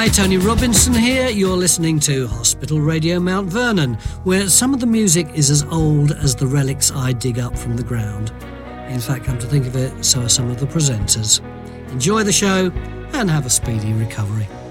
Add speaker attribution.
Speaker 1: Hi, Tony Robinson here. You're listening to Hospital Radio Mount Vernon, where some of the music is as old as the relics I dig up from the ground. In fact, come to think of it, so are some of the presenters. Enjoy the show and have a speedy recovery.